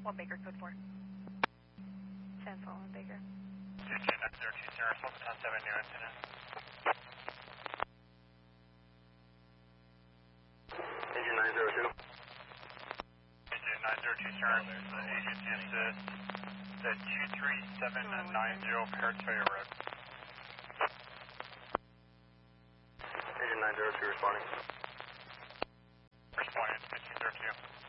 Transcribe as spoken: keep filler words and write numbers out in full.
One Baker, code four. ten four one Baker. D J nine zero two Sierra, ten seven, new incident. D J nine zero two. D J nine zero two Sierra, agency assist, the two three seven nine zero Parrots Ferry Road. D J nine zero two responding. Responding to two zero two.